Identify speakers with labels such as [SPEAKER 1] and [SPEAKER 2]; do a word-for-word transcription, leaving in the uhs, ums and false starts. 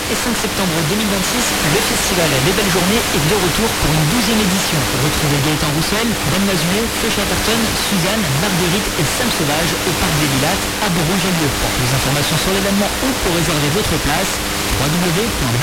[SPEAKER 1] et cinq septembre deux mille vingt-six, le festival Les Belles Journées est de retour pour une douzième édition. Retrouvez Gaëtan Roussel, Dan Mazuet, Feu Chatterton, Suzanne, Marguerite et Sam Sauvage au Parc des Lilas à Bruges-Lieu. Pour plus d'informations sur l'événement ou pour réserver votre place, w w w point